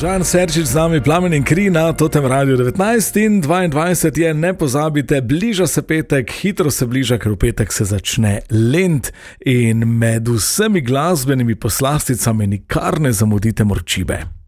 Žan Serčič z nami, Plamen in kri na Totem Radiu 19 in 22 je, ne pozabite, bliža se petek, hitro se bliža, ker v petek se začne Lent in med vsemi glasbenimi poslasticami nikar ne zamudite Morčibe.